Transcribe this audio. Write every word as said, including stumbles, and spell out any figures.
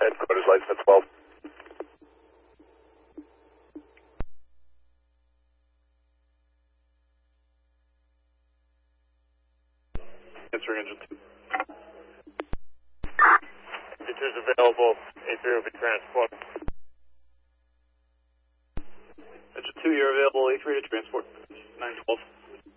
headquarters, license at twelve. Answering engine two. Engine two is available. A three will be transport. Engine two, you're available. A three to transport. nine twelve.